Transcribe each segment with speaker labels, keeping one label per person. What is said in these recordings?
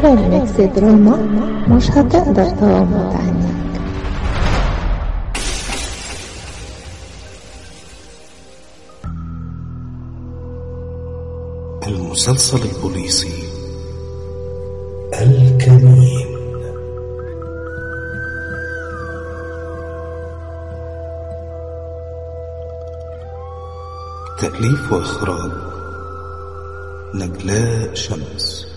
Speaker 1: الميكس دراما مش هتقدر تغمض عينيك.
Speaker 2: المسلسل البوليسي الكمين. تأليف وإخراج نجلاء شمس.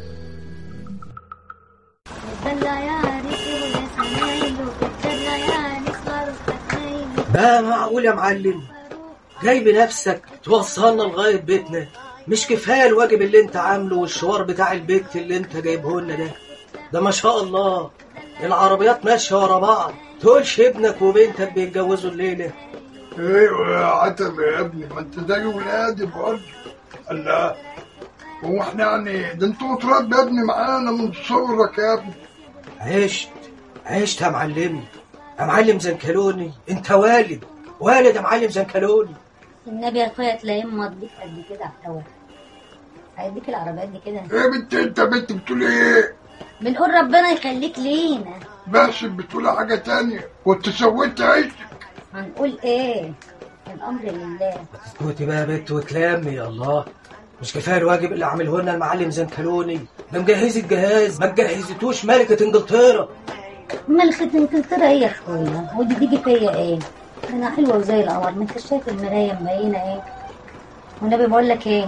Speaker 3: بقى معقول يا معلم جاي بنفسك توصلنا لغاية بيتنا؟ مش كفاية الواجب اللي انت عامله والشوار بتاع البيت اللي انت جايبه لنا ده ما شاء الله العربيات ماشية ورا بعض. تقولش ابنك وبنتك بيتجوزوا الليلة؟
Speaker 4: ايوه يا عتب يا ابني، ما انت زي ولادي برضه. الله، هو احنا يعني ده انتوا تراب يا ابني معانا من صغرك يا ابني.
Speaker 3: عشت يا معلمي، يا معلم زنكلوني، انت والد يا معلم زنكلوني.
Speaker 5: النبي يا اخويا تلاقيه مضيك قد كده على الهوا، هيديك العربيات دي كده.
Speaker 4: ايه بنت انت بتقول ايه؟
Speaker 5: بنقول ربنا يخليك لينا.
Speaker 4: بس بتقول حاجه تانية كنت سويت عيشك.
Speaker 5: هنقول ايه؟ الامر لله.
Speaker 3: اسكتي بقى يا بنت وتلامي يا الله. مش كفايه الواجب اللي عامله لنا المعلم زنكلوني؟ ده مجهز الجهاز، ما تجهزتوش ملكه انجلترا.
Speaker 5: ملكه انجلترا ايه يا اخويا؟ ودي تيجي فيا ايه؟ انا حلوه وزي القمر، ما انت شايف المرايه مبينه ايه؟ والنبي بقول لك ايه،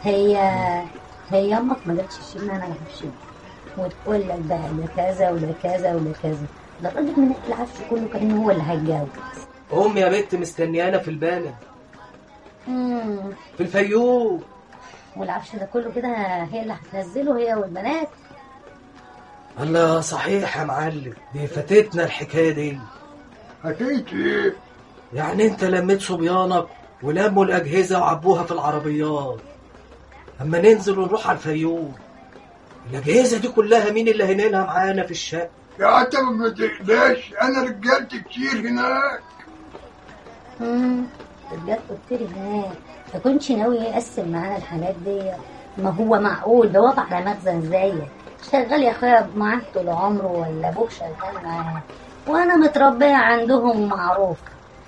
Speaker 5: هي امك ما جاتش تشيلنا انا اللي هشيل، وتقول لك ده كذا وده كذا وده كذا. ده الراجل من العفش كله كان هو اللي هيتجوز.
Speaker 3: امي يا بنت مستنيانا في البلد في الفيوم،
Speaker 5: والعفش ده كله كده هي اللي هتنزله هي والبنات.
Speaker 3: الله صحيح يا معلم، دي فاتتنا الحكايه دي.
Speaker 4: حكيت ايه؟
Speaker 3: يعني انت لميت صبيانك ولموا الاجهزه وعبوها في العربيات، اما ننزل ونروح على الفيوم الاجهزه دي كلها مين اللي هينيلها معانا في الشقه؟
Speaker 4: يا عتب ما تقلقش، انا رجالتي كتير هناك.
Speaker 5: رجالته كتير هناك، ما كنتش ناوي يقسم معانا الحالات دي؟ ما هو معقول ده واقع على مخزن زيك شغال يا اخويا معاه طول عمره، ولا ابوك شغال معاه وانا متربيه عندهم معروف.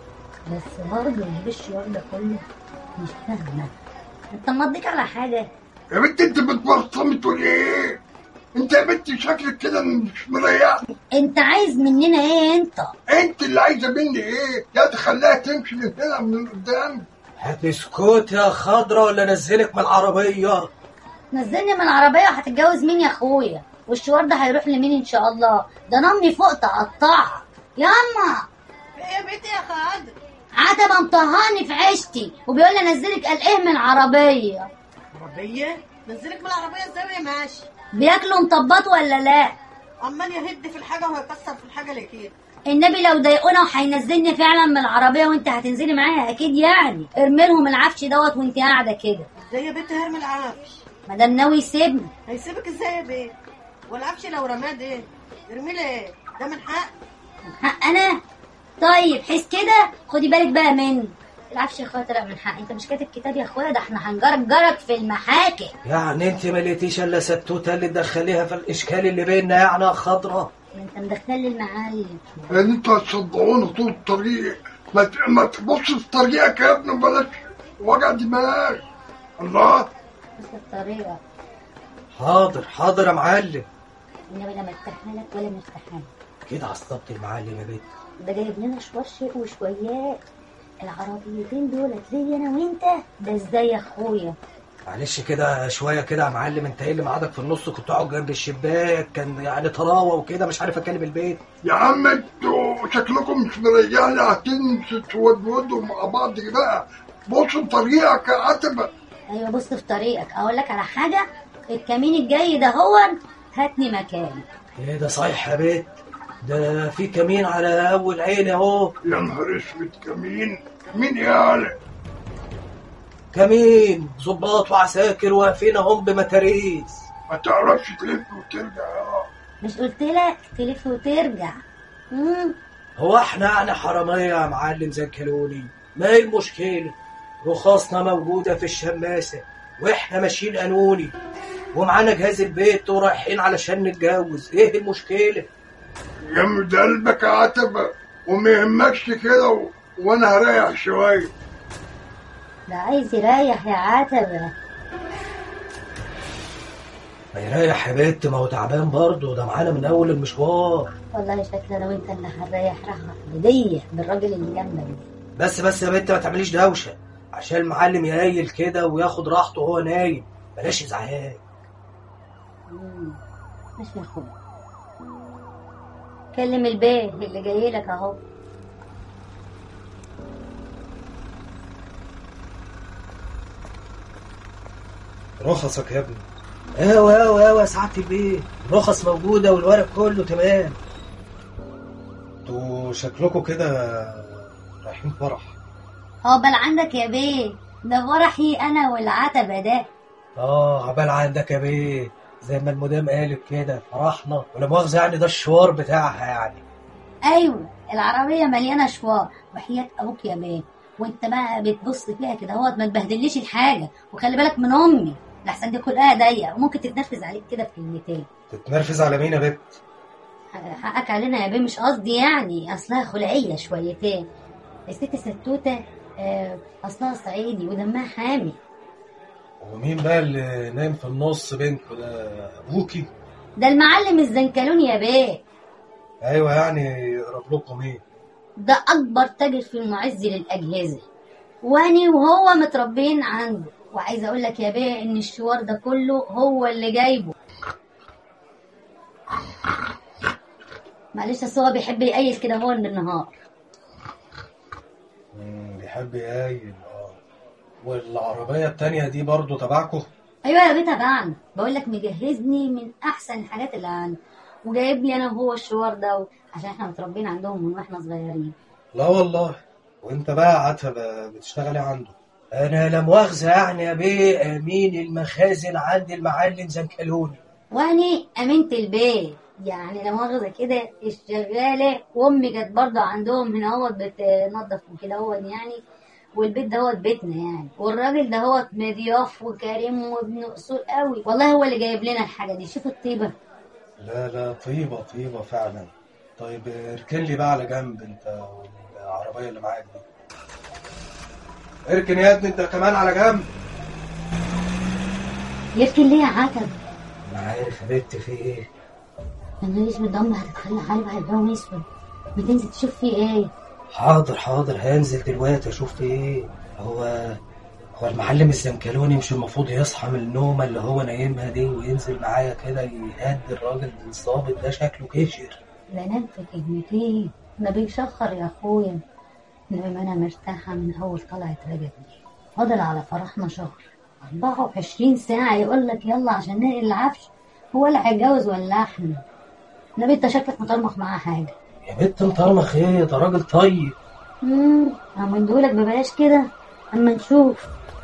Speaker 5: بس برضه الشوار ده كله مش فاهمه، انت مضيك على حاجه؟
Speaker 4: يا بنت انت بتبصمي تقول ايه؟ انت يا بنت شكلك كده مش مريحني.
Speaker 5: انت عايز مننا ايه
Speaker 4: انت اللي عايزه مني ايه؟ يا تخليها تمشي من هنا من قدام.
Speaker 3: هتسكت يا خضرة ولا نزلك من العربيه؟
Speaker 5: نزلني من العربيه وهتتجوز مين يا اخويا؟ والشوار ده هيروح لمين ان شاء الله؟ ده انا امي فوق تقطعها. ياما
Speaker 6: ايه يا بنتي يا خضر؟
Speaker 5: عتبه مطهاني في عيشتي وبيقول لي انزلك قال ايه من العربيه؟
Speaker 6: عربيه؟ نزلك من العربيه ازاي وهي ماشي؟
Speaker 5: بياكلوا مطبط ولا لا؟
Speaker 6: عمال يهد في الحاجه وهيكسر في الحاجه ليه كده؟
Speaker 5: النبي لو ضايقونا وهينزلني فعلا من العربيه وانت هتنزلي معايا اكيد، يعني ارمي لهم العفش دوت وانت قاعده كده.
Speaker 6: ازاي يا بنتي هرمي العفش؟
Speaker 5: ما دام ناوي يسيبني.
Speaker 6: هيسيبك ازاي يا بنت؟ والعفش لو رماه ده ارمي ليه؟ ده من حق.
Speaker 5: من حق انا؟ طيب حس كده خدي بالك بقى مني. العفش يا اخويا طلع من حق، انت مش كاتب كتاب يا اخويا؟ ده احنا هنجرجرك في المحاكم.
Speaker 3: يعني انت ما لقيتيش الا ستوته اللي تدخليها في الاشكال اللي بيننا يعني يا خضرة؟
Speaker 5: انت مدخل لي المعلم.
Speaker 4: يعني انتوا هتصدعونا طول الطريق، ما تبص في طريقك يا ابني، بلاش وجع دماغ. الله،
Speaker 5: بس الطريقه.
Speaker 3: حاضر يا معلم.
Speaker 5: النبي لا مرتاحه لك ولا مرتاحه
Speaker 3: كده عصبت المعلم يا بنت.
Speaker 5: ده جايب لنا شوار شيء وشويات. العربيتين دولت ليا انا وانت، ده ازاي يا اخويا؟
Speaker 3: معلش كده شويه كده يا معلم، انت ايه اللي معادك في النص؟ كنت اقعد جنب الشباك، كان يعني طراوه وكده مش عارف اكلم البيت.
Speaker 4: يا عم انتوا شكلكم مش مريحين، هتنسوا تودوا مع بعض بقى. بص طريقك يا عتبه.
Speaker 5: ايوه بص في طريقك. اقول لك على حاجه، الكمين الجاي ده هو هاتني مكاني.
Speaker 3: ايه ده صحيح يا بيت؟ ده في كمين على اول عين اهو.
Speaker 4: يا نهار اسود، كمين؟ مين يا علي؟
Speaker 3: كمين ظباط وعساكر واقفين اهم بمتاريس.
Speaker 4: ما تعرفش تلف وترجع؟
Speaker 5: مش قلت لك تلف وترجع؟
Speaker 3: هو احنا يعني حراميه يا معلم زنكلوني؟ ما هي المشكله؟ رخصنا موجوده في الشماسه واحنا ماشيين قانوني. ومعانا جهاز البيت ورايحين علشان نتجوز، ايه المشكلة؟
Speaker 4: جامد قلبك يا عتبة، وما يهمكش كده وانا هريح شوية.
Speaker 5: ده عايز يريح يا عتبة.
Speaker 3: ما يريح يا بنت، ما هو تعبان برضه، ده معانا من اول المشوار.
Speaker 5: والله شكلنا انا وانت اللي هنريح راحة بدية بالراجل اللي جنبك ده.
Speaker 3: بس يا بنت ما تعمليش دوشة، عشان المعلم يهيل كده وياخد راحته وهو نايم، بلاش ازعاج.
Speaker 5: مش يا اخويا، كلم البيه اللي جاي لك اهو.
Speaker 3: رخصك يا ابني. ايوه يا سعادة البيه، الرخص موجودة والورق كله تمام. انتوا شكلكوا كده رايحين فرح.
Speaker 5: عقبال عندك يا بيه، ده فرحي انا والعتبة ده.
Speaker 3: عقبال عندك يا بيه، زي ما المدام قالت كده فرحنا، ولا مؤاخذة يعني ده الشوار بتاعها يعني.
Speaker 5: ايوه العربية مليانة شوار، وحياة ابوك يا بيه، وانت بقى بتبص فيها كده اهوت ما تبهدليش الحاجة، وخلي بالك من امي لحسن دي كلها ضيقة وممكن تتنرفز عليك كده في كلمتين.
Speaker 3: تتنرفز على مين يا بنت؟
Speaker 5: حقك علينا يا بيه، مش قصدي يعني، اصلها خلقية شويتين. الست ستوتة اصلها صعيدي ودمها حامي.
Speaker 3: ومين بقى اللي نايم في النص بينكوا ده؟ ابوكي؟
Speaker 5: ده المعلم الزنكلون يا بيه.
Speaker 3: ايوه يعني يقرب لكم ايه؟
Speaker 5: ده اكبر تاجر في المعز للاجهزه، واني وهو متربيين عنده. وعايزه اقول لك يا بيه ان الشوار ده كله هو اللي جايبه. معلش بس هو بيحب يقيل كده هو بالنهار.
Speaker 3: بيحب يقيل. والعربيه التانية دي برضو تبعكم؟
Speaker 5: ايوه يا بيه تبعنا، بقول لك مجهزني من احسن الحاجات اللي عنده، وجايب لي انا وهو الشوار ده عشان احنا متربيين عندهم من واحنا صغيرين.
Speaker 3: لا والله. وانت بقى عتبة بتشتغلي عنده؟ انا لا مؤاخذة يعني يا بيه امين المخازن عند المعلم زنكلوني.
Speaker 5: واني امينة البيت يعني، لا مؤاخذة كده الشغالة، وامي كانت برضه عندهم هنا اهوت بتنظف وكده اهوت يعني، والبيت دهوت بيتنا يعني، والراجل دهوت مضياف وكريم وابن اصول قوي، والله هو اللي جايب لنا الحاجة دي. شوف الطيبة.
Speaker 3: لا طيبة فعلا. طيب اركن لي بقى على جنب انت والعربية اللي معاك دي. اركن يا ابني انت كمان على جنب.
Speaker 5: يركن ليه يا عتب؟
Speaker 3: انا عارف يا بنت في ايه.
Speaker 5: انا اسود ضم هتتخلى حالي وهيبقى اسود، بتنزل تشوف فيه ايه؟
Speaker 3: حاضر هنزل دلوقتي اشوف في ايه. هو المعلم الزنكلوني مش المفروض يصحى من النومه اللي هو نايمها دي وينزل معايا كده يهدي الراجل الظابط ده؟ شكله كشر.
Speaker 5: لا نام في كلمتين، ده بيشخر يا اخويا. انما انا مرتاحه من اول طلعت رجب دي. فاضل على فرحنا شهر، 24 ساعه يقول لك يلا عشان ننقل العفش. هو اللي هيتجوز ولا احنا؟ نبي انت شكلك مطرمخ معاه حاجه.
Speaker 3: يا بنت مطرمخ ايه؟ ده راجل طيب.
Speaker 5: هعملهولك ببلاش كده اما نشوف.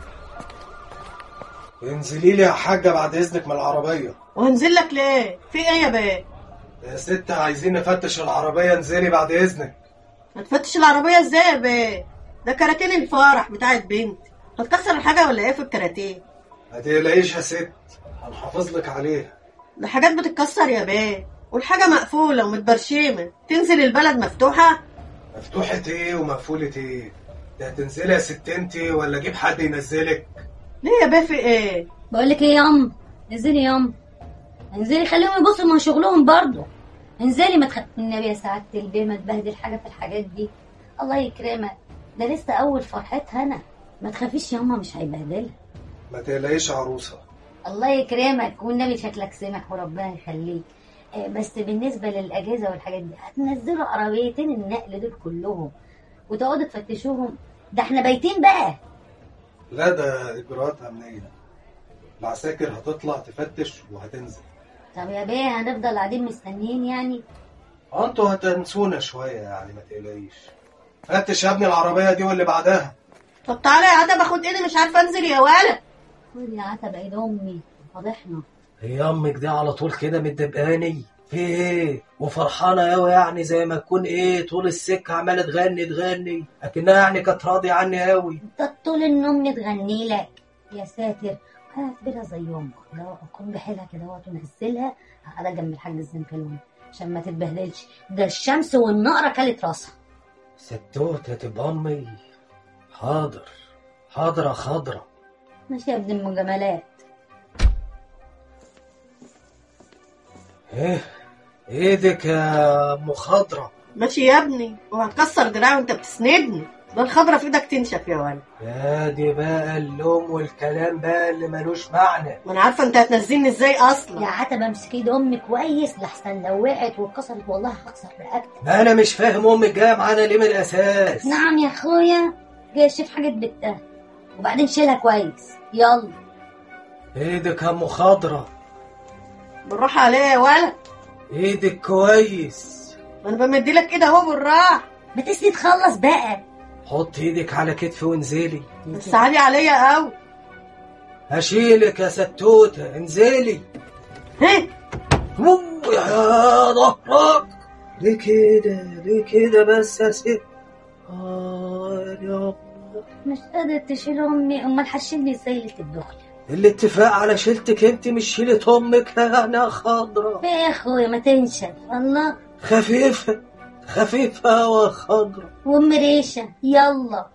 Speaker 3: انزلي لي يا حاجه بعد اذنك من العربيه.
Speaker 6: وهنزل لك ليه؟ في ايه يا بيه؟
Speaker 3: يا ست عايزين نفتش العربيه، انزلي بعد اذنك.
Speaker 6: هتفتش العربية ازاي يا بيه؟ ده كراتين الفرح بتاعت بنتي، هتكسر الحاجة ولا ايه في الكراتين؟
Speaker 3: ما تقلقيش يا ست، هنحافظ لك عليها.
Speaker 6: ده حاجات بتتكسر يا بيه، والحاجة مقفولة ومتبرشمة، تنزل البلد مفتوحة؟
Speaker 3: مفتوحة ايه ومقفولة ايه؟ ده هتنزلي يا ست انتي ولا اجيب حد ينزلك؟
Speaker 6: ليه يا بيه في ايه؟
Speaker 5: بقولك ايه يا ام، انزلي يا ام، انزلي خليهم يبصوا من شغلهم برضه. انزلي ما تخافي النبي يا سعادة البيه، ما تبهدل حاجة في الحاجات دي. الله يكرمك، ده لسه أول فرحتها أنا، ما تخافيش يا أما مش هيبهدلها.
Speaker 3: ما تقلقيش عروسة.
Speaker 5: الله يكرمك والنبي، شكلك سمح وربنا يخليك. بس بالنسبة للأجهزة والحاجات دي هتنزلوا عربيتين النقل دول كلهم وتقعدوا تفتشوهم؟ ده احنا بايتين بقى.
Speaker 3: لا ده إجراءات أمنية، العساكر هتطلع تفتش وهتنزل.
Speaker 5: طب يا بيه هنفضل قاعدين مستنيين يعني؟
Speaker 3: انتوا هتنسونا شوية يعني، ما تقلقيش. فتش يا ابني العربية دي واللي بعدها.
Speaker 6: طب تعالى يا عتب اخد ايدي، مش عارفة انزل يا ولد.
Speaker 5: خد يا عتب ايد امي، فضحنا.
Speaker 3: هي امك دي على طول كده متدبقاني في ايه؟ وفرحانة قوي يعني، زي ما تكون ايه طول السكة عمالة تغني اكنها يعني كانت راضية عني قوي.
Speaker 5: انت طول النوم نتغني لك يا ساتر. هقبلها زي امك، لو اكون بحيلها كده ونزلها هقعدها جنب الحاج الزنكلوني عشان ما تتبهدلش، ده الشمس والنقره كلت راسها.
Speaker 3: ستوته تبقى امي. حاضر حاضر يا خضرة.
Speaker 5: ماشي يا ابن المجاملات.
Speaker 3: ايدك يا ام خضرة.
Speaker 6: ماشي يا ابني، وهتكسر دراعي وانت بتسندني، ده الخضرة في ايدك تنشف يا ولد.
Speaker 3: يا دي بقى اللوم والكلام بقى اللي ملوش معنى.
Speaker 6: ما انا عارفه انت هتنزلني ازاي اصلا.
Speaker 5: يا عتبه امسكي ايد امك كويس لحسن لو وقعت واتكسرت والله هكسر رقبتك.
Speaker 3: ما انا مش فاهم امك جايه معانا ليه من الاساس.
Speaker 5: نعم يا اخويا، جاي اشوف حاجه بنتها وبعدين شيلها كويس. يلا
Speaker 3: ايدك يا ام خضرة.
Speaker 6: بالراحه عليا يا ولد.
Speaker 3: ايدك كويس.
Speaker 6: ما انا بمديلك كده اهو بالراحه.
Speaker 5: ما تسني تخلص بقى.
Speaker 3: حط ايدك على كتفي وانزلي.
Speaker 6: بس عالي عليا قوي.
Speaker 3: هشيلك يا ستوته، انزلي.
Speaker 6: هه
Speaker 3: يا ظهرك. ليه كده ليه كده بس يا ست؟ يا
Speaker 5: مش قادر تشيل امي، امال هتشيلني ازاي ليله الدخل؟
Speaker 3: الاتفاق على شيلتك انت مش شيلة امك يا خضرة.
Speaker 5: في يا اخويا ما تنشف الله.
Speaker 3: خفيفة خفيفة وخضرة.
Speaker 5: وام ريشه يلا.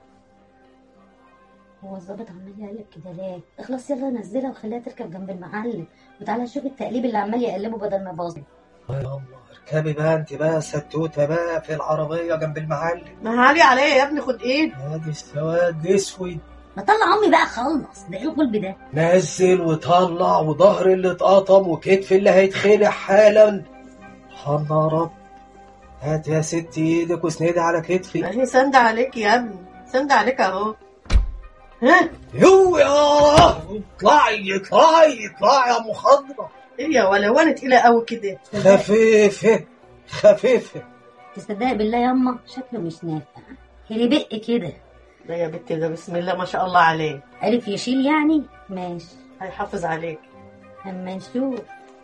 Speaker 5: هو الظابط عمال يقلب كده ليه؟ اخلص يلا نزلها وخليها تركب جنب المعلم، وتعالى شوف التقليب اللي عمال يقلبه بدل ما باظ.
Speaker 3: يا الله، اركبي بقى انت بقى ستوته بقى في العربية جنب المعلم.
Speaker 6: ما عالي عليا يا ابني، خد ايد.
Speaker 3: ادي السواد اسود.
Speaker 5: ما طلع امي بقى خلص، ده ايه الغلب ده؟
Speaker 3: نزل وطلع، وظهر اللي اتقطم وكتف اللي هيتخلع حالا. الله رب. هات يا ستي ايدك واسندي على كتفي.
Speaker 6: اهي سند عليك يا ابني، سند عليك اهو. ها
Speaker 3: يا اطلعي اطلعي اطلعي يا ام خضرة.
Speaker 6: ايه يا ولا وانا تقيله قوي كده.
Speaker 3: خفيفة خفيفة.
Speaker 5: تصدق بالله ياما شكله مش نافع، هي بق كده.
Speaker 6: ده يا بنتي ده بسم الله ما شاء الله عليه.
Speaker 5: عرف يشيل يعني؟ ماشي
Speaker 6: هيحافظ عليك.
Speaker 5: اما نشوف.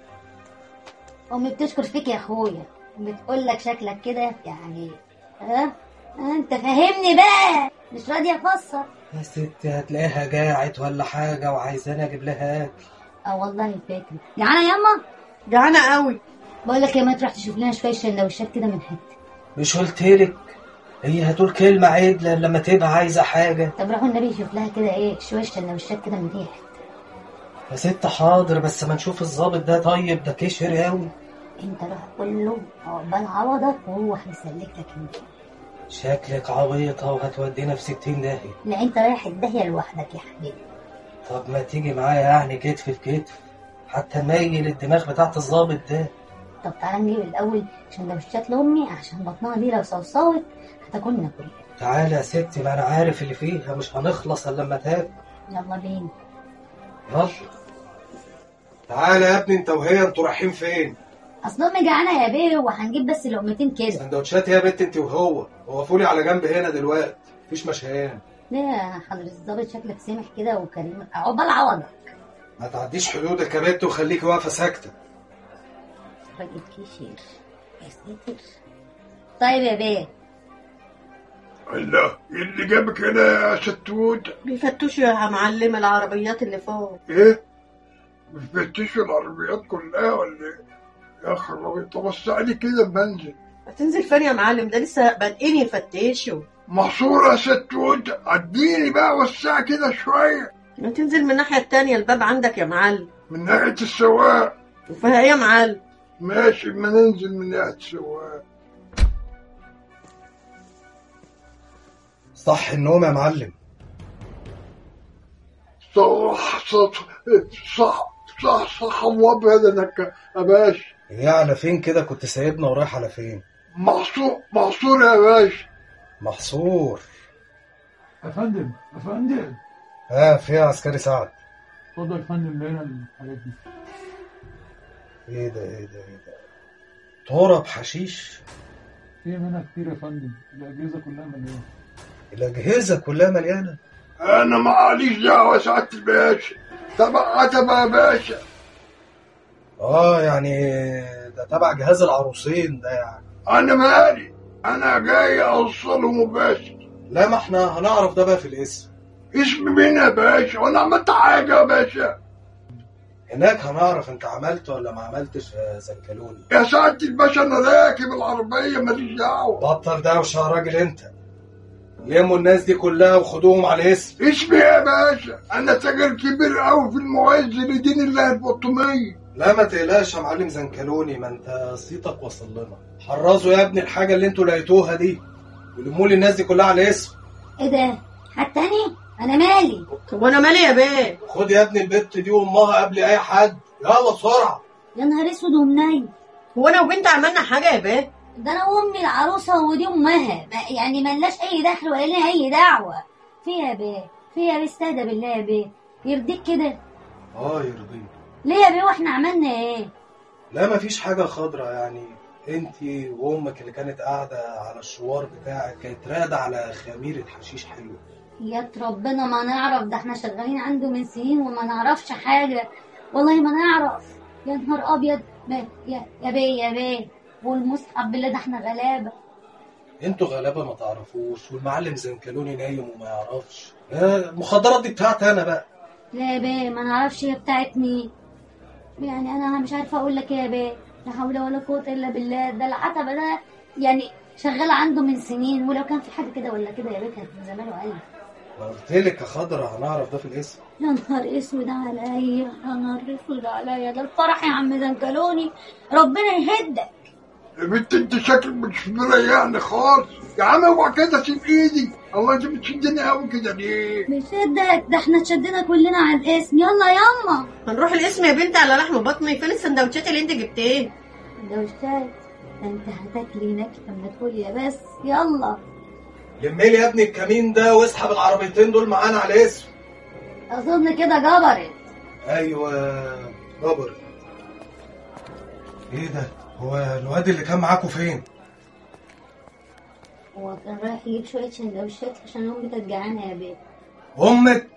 Speaker 5: امي بتشكر فيك يا اخويا، بتقول لك شكلك كده يعني. ها انت فاهمني بقى، مش راضي افسر.
Speaker 3: يا ستي هتلاقيها جاعت ولا حاجة وعايزاني اجيب لها اكل.
Speaker 5: والله الفكرة جعانة ياما.
Speaker 6: جعانه قوي.
Speaker 5: بقول لك يا ما تروح تشوف لنا شوية سندوتشات كده من حتة.
Speaker 3: مش قلتلك هي هتقول كلمة عدلة لما تبقى عايزة حاجة.
Speaker 5: طب روحوا النبي يشوف لها كده ايه شوية سندوتشات كده من دي حتة.
Speaker 3: يا ست حاضر، بس ما نشوف الظابط ده. طيب ده كشر قوي.
Speaker 5: انت روح قول له عقبال عوضك وهو هيسلك لك انت.
Speaker 3: شكلك عبيطة وهتودينا في 60 داهية.
Speaker 5: لا انت رايح الداهية لوحدك يا حبيبي.
Speaker 3: طب ما تيجي معايا يعني كتف في كتف حتى ميل الدماغ بتاعت الظابط ده.
Speaker 5: طب تعالى نجيب الاول سندوتشات لامي عشان بطنها دي لو صوصوت هتاكلنا كلنا.
Speaker 3: تعالى يا ستي، ما انا عارف اللي فيها مش هنخلص الا لما تاكل.
Speaker 5: يلا بينا.
Speaker 3: يلا تعالى يا ابني، انت وهي انتوا رايحين فين؟
Speaker 5: اصل امي جعانه يا بيه وهنجيب بس لقمتين كده.
Speaker 3: سندوتشات يا بنت انت وهو، وقفولي على جنب هنا دلوقتي، مفيش مشيان.
Speaker 5: ليه يا حضرة الظابط شكلك سامح كده وكريم، عقبال عوضك.
Speaker 3: ما تعديش حدودك يا بنت وخليكي واقفه ساكته.
Speaker 5: راجل كيشير يا ساتر. طيب يا بيه.
Speaker 4: الله، إيه اللي جابك هنا يا ستوت؟
Speaker 6: بيفتشوا يا معلم العربيات اللي فوق.
Speaker 4: ايه؟ بتفتشوا العربيات كلها ولا ايه؟ يا خرابي، طب وسعني كده بنزل.
Speaker 6: هتنزل فين يا معلم؟ ده لسه بادئين يفتشوا.
Speaker 4: محصورة يا ستوت، عديني بقى وسع كده شوية.
Speaker 6: ما تنزل من الناحية التانية، الباب عندك يا معلم.
Speaker 4: من ناحية السواق.
Speaker 6: وفيها ايه يا معلم؟
Speaker 4: ماشي، ما ننزل من ناحية السواق.
Speaker 3: صح النوم يا معلم.
Speaker 4: صح صح صح صح صح الله بهدنك يا باشا.
Speaker 3: ايه على فين كده؟ كنت سايبنا ورايح على فين؟
Speaker 4: محصور يا باشا.
Speaker 3: محصور
Speaker 7: يا فندم يا فندم.
Speaker 3: في عسكري سعد.
Speaker 7: اتفضل يا فندم، لقينا الحاجات دي.
Speaker 3: ايه ده تراب حشيش؟
Speaker 7: في منها كتير يا فندم، الأجهزة كلها مليانة.
Speaker 3: الأجهزة كلها مليانة؟
Speaker 4: أنا معليش دعوة سعادة الباشا، تبع يا باشا.
Speaker 3: يعني ده تبع جهاز العروسين ده يعني.
Speaker 4: أنا مالي، أنا جاي أوصله مباشر.
Speaker 3: لا، ما احنا هنعرف ده بقى في الاسم.
Speaker 4: اسم مين يا باشا؟ وأنا عملت حاجة يا باشا؟
Speaker 3: هناك هنعرف انت عملت ولا ما عملتش يا زنكلوني.
Speaker 4: يا سعادة الباشا انا راكب العربية ماليش دعوة.
Speaker 3: بطل دوشة يا راجل انت. لموا الناس دي كلها وخدوهم على الاسم.
Speaker 4: اسمي يا باشا، انا تاجر كبير قوي في المعز لدين الله البطومية.
Speaker 3: لا ما تقلقش يا معلم زنكلوني، ما انت صيتك وصل لنا. حرزوا يا ابني الحاجة اللي انتوا لقيتوها دي ولموا لي الناس دي كلها على الاسم.
Speaker 5: ايه ده؟ حتاني؟ انا مالي؟
Speaker 6: طب وانا مالي يا بيه؟
Speaker 3: خد يا ابني البت دي وامها قبل اي حد، يلا بسرعة.
Speaker 5: يا نهار اسود ومنيل.
Speaker 6: هو انا وبنت عملنا حاجه يا بيه؟
Speaker 5: ده انا وامي العروسه ودي امها، يعني ملناش اي دخل ولا لنا اي دعوه. فيها يا بيه، فيها يا بيه، استهدى بالله يا بيه، يرضيك كده؟
Speaker 3: يرضيك.
Speaker 5: ليه يا بيه واحنا عملنا ايه؟
Speaker 3: لا مفيش حاجة خضرة، يعني انتي وامك اللي كانت قاعدة على الشوار بتاعك كانت راقدة على خميرة حشيش حلوة.
Speaker 5: يا ربنا ما نعرف، ده احنا شغالين عنده من سنين وما نعرفش حاجه، والله ما نعرف. يا نهار ابيض. يا بيه والمصحف بالله ده احنا غلابه.
Speaker 3: انتوا غلابة ما تعرفوش، والمعلم زنكلوني نايم وما يعرفش. المخدرات دي بتاعتي انا بقى.
Speaker 5: لا يا بيه ما نعرفش هي بتاعت مين، يعني انا مش عارفه اقول لك ايه يا بيه. لا حول ولا قوه الا بالله. ده العتبه ده يعني شغاله عنده من سنين، ولو كان في حاجه كده ولا كده يا بيه كان من زمانه قال.
Speaker 3: ما قلت لك يا خضرة هنعرف ده في الاسم.
Speaker 5: يا نهار اسود عليا، يا نهار اسود عليا، ده الفرح يا عم زنكلوني، ربنا يهدك.
Speaker 4: يا بنت انت شكلك مش مريحني خالص. يا عم اوعى كده سيب ايدي. الله انت بتشدني قوي كده ليه؟
Speaker 5: بشدك؟ ده احنا اتشدنا كلنا على الاسم. يلا ياما
Speaker 6: هنروح الاسم يا بنت على لحم بطني. فين السندوتشات اللي انت جبتيه؟
Speaker 5: سندوتشات؟ ده انت هتاكلي نكهه لما تقولي يا بس. يلا
Speaker 3: لميلي يا ابني الكمين ده واسحب العربيتين دول معانا على الاسم.
Speaker 5: اظن كده جبرت.
Speaker 3: ايوه جبرت. ايه ده؟ هو الواد اللي كان معاكوا فين؟
Speaker 5: هو كان رايح يجيب شويه سندوتشات عشان امي كانت جعانه يا بيه.
Speaker 3: امك؟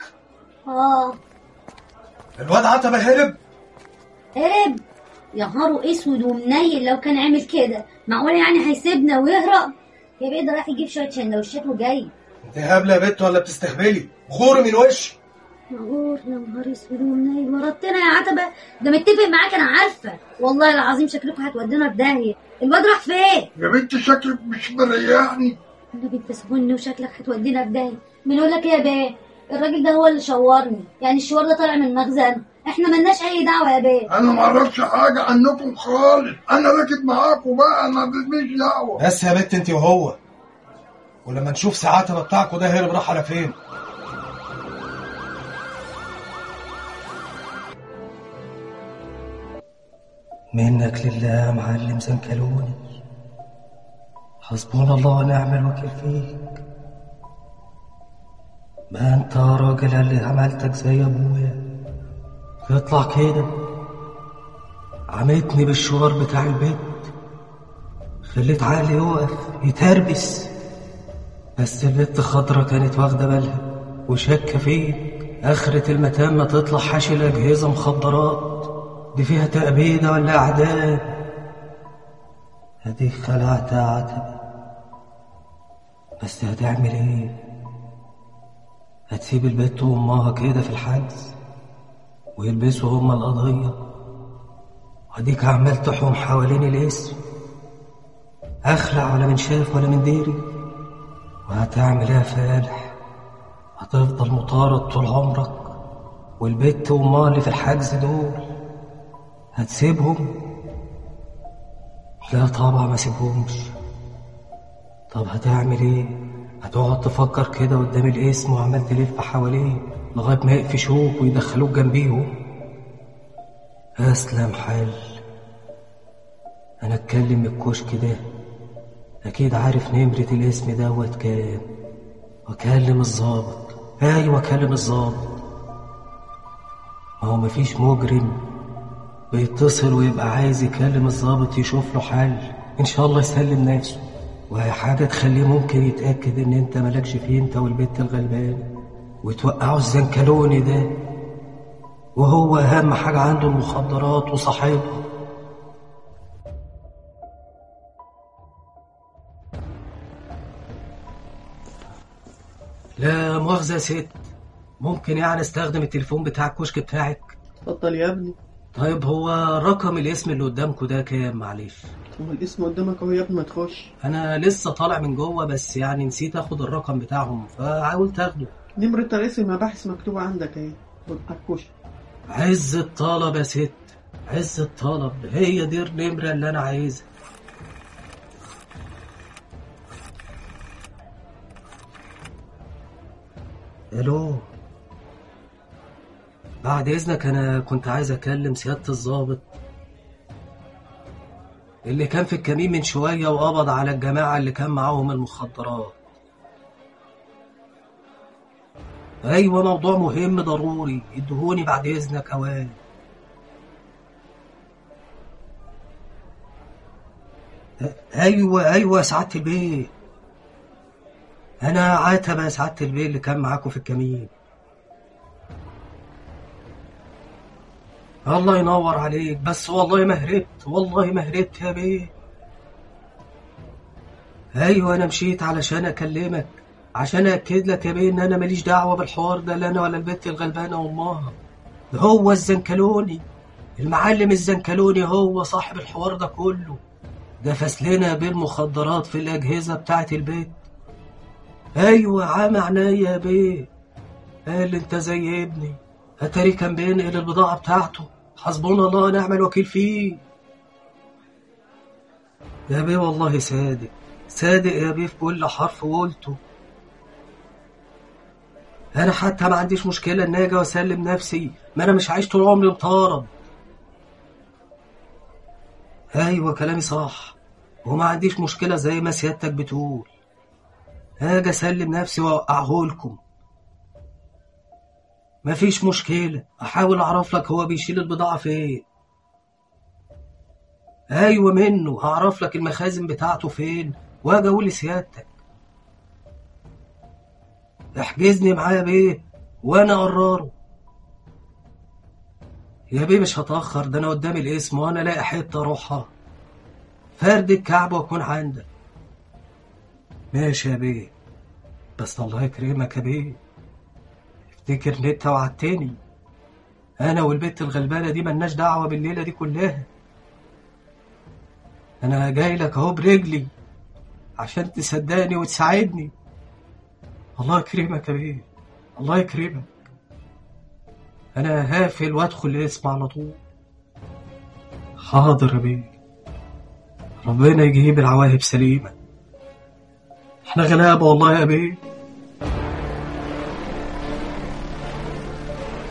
Speaker 3: الواد عتبة هرب؟
Speaker 5: هرب؟ يا نهاره اسود ومنيل، لو كان عامل كده معقول يعني هيسيبنا ويهرب؟ يا بيه ده راح يجيب شويه سندوتشات وجاي.
Speaker 3: انت هبله يا بت ولا بتستهبلي؟ غوري من وشي.
Speaker 5: غور؟ يا نهار اسود ومنيل، ورطتنا يا عتبه. ده متفق معاك انا عارفه، والله العظيم شكلكم هتودينا في داهيه. الواد راح فين؟
Speaker 4: يا بنت شكلك مش مريحني.
Speaker 5: النبي انت سخني وشكلك هتودينا في داهيه. بنقول لك ايه يا بيه، الراجل ده هو اللي شورني، يعني الشوار ده طالع من مخزن، احنا ملناش اي دعوه يا بيه.
Speaker 4: انا ما اعرفش حاجه عنكم خالص، انا راكب معاكم بقى، انا ماليش دعوه.
Speaker 3: بس يا بت انت وهو، ولما نشوف ساعتها بتاعكوا ده هرب راح على فين. منك لله يا معلم زنكلوني، حسبنا الله ونعم الوكيل فيك. ما انت يا راجل اللي عملتك زي ابويا تطلع كده عمتني بالشوار بتاع البيت، خليت عقلي يوقف يتربس. بس البت خضرة كانت واخدة بالها وشاكة فيك. اخرة المتام ما تطلع حاشي الاجهزة مخدرات، دي فيها تأبيدة ولا اعدام. هديك خلعتها عتبة، بس هتعمل ايه؟ هتسيب البت وامها كده في الحجز ويلبسوا هما القضية، واديك عمال تحوم حوالين الاسم، اخلع ولا من شاف ولا من ديري. وهتعمل ايه يا فالح؟ هتفضل مطارد طول عمرك، والبت وامها اللي في الحجز دول هتسيبهم؟ لا طبعا ما سيبهمش. طب هتعمل ايه؟ هتقعد تفكر كده قدام الاسم وعمال تلف حواليه لغايه ما يقفشوك ويدخلوك جنبيهم؟ اسلم حل انا اتكلم من الكشك ده، اكيد عارف نمرة الاسم دوت كام، واكلم الظابط. ايوه اكلم الظابط. ما هو مفيش مجرم بيتصل ويبقى عايز يكلم الظابط يشوف له حل ان شاء الله يسلم نفسه، وهي حاجة تخليه ممكن يتأكد ان انت مالكش فيه انت والبت الغلبان، وتوقعوا الزنكلوني ده، وهو اهم حاجة عنده المخدرات وصاحبها. لا مؤاخذة يا ست، ممكن يعني استخدم التليفون بتاع الكشك بتاعك؟
Speaker 6: اتفضل يا ابني.
Speaker 3: طيب هو رقم الاسم اللي قدامكم ده كام معلش؟
Speaker 6: هو الاسم قدامك اهو يا ابني، ما تخش.
Speaker 3: انا لسه طالع من جوه بس يعني نسيت اخد الرقم بتاعهم فحاولت اخده.
Speaker 6: نمرة رئيس المباحث مكتوبة عندك اهي على الكشك.
Speaker 3: عز الطلب يا ست، عز الطلب، هي دي النمرة اللي انا عايزها. الو، بعد اذنك انا كنت عايز اكلم سيادة الضابط اللي كان في الكمين من شوية وقبض على الجماعة اللي كان معاهم المخدرات. ايوه موضوع مهم ضروري، ادهوني بعد اذنك اوان. ايوه سعادة البيه، انا عتبة يا سعادة البيه اللي كان معاكم في الكمين. الله ينور عليك، بس والله ما هربت يا بيه. ايوه انا مشيت علشان اكلمك، عشان اكد لك يا بيه ان انا ماليش دعوه بالحوار ده، لا انا ولا البت الغلبانه وامها. ده هو الزنكلوني، المعلم الزنكلوني هو صاحب الحوار ده كله. ده فسلنا بالمخدرات في الاجهزه بتاعت البيت. ايوه عامى عينيا يا بيه، قال انت زي ابني. اتاري كان بينقل البضاعه بتاعته، حسبنا الله ونعم الوكيل فيه. يا بيه والله صادق يا بيه في كل حرف قلته. انا حتى ما عنديش مشكله ان اجي واسلم نفسي، ما انا مش عايش طول عمري مطارد. ايوه كلامي صح، وما عنديش مشكله زي ما سيادتك بتقول اجي اسلم نفسي واوقعهولكم. مفيش مشكله، احاول اعرف لك هو بيشيل البضاعه فين. ايوه منه هعرف لك المخازن بتاعته فين واجي اقول لسيادتك. احجزني معاه بيه وانا اقرره. يا بيه مش هتاخر، ده انا قدامي الاسم وانا لاقي حته اروحها، فرد الكعب واكون عندك. ماشي يا بيه، بس الله يكرمك يا بيه، افتكر ان انت وعدتني. انا والبت الغلبانه دي ملناش دعوه بالليله دي كلها. انا جاي لك اهو برجلي عشان تصدقني وتساعدني. الله يكرمك يا بيه، الله يكرمك. انا هافل وادخل الاسم على طول. حاضر يا بيه، ربنا يجيب العواهب سليمه. احنا غلابه والله يا بيه.